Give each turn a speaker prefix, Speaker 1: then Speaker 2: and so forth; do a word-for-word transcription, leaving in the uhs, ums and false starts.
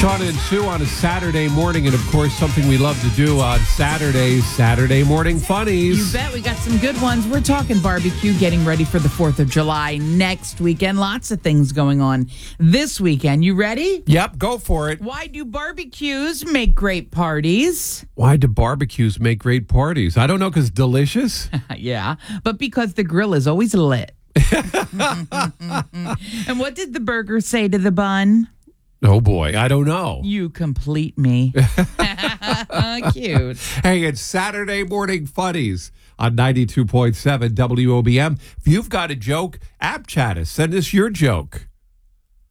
Speaker 1: Sean and Sue on a Saturday morning, and of course, something we love to do on Saturdays, Saturday morning funnies.
Speaker 2: You bet we got some good ones. We're talking barbecue, getting ready for the fourth of July next weekend. Lots of things going on this weekend. You ready?
Speaker 1: Yep, go for it.
Speaker 2: Why do barbecues make great parties?
Speaker 1: Why do barbecues make great parties? I don't know, because delicious?
Speaker 2: Yeah, but because the grill is always lit. And what did the burger say to the bun?
Speaker 1: Oh, boy, I don't know.
Speaker 2: You complete me. Cute.
Speaker 1: Hey, it's Saturday Morning Funnies on ninety-two point seven W O B M. If you've got a joke, app chat us. Send us your joke.